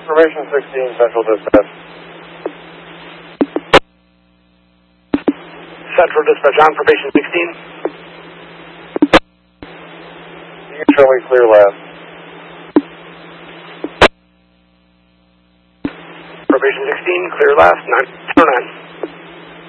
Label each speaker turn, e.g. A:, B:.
A: Formation 16, Central Dispatch.
B: Central Dispatch on Formation 16.
A: You can show me clear last.
B: Formation 16, clear last, 909.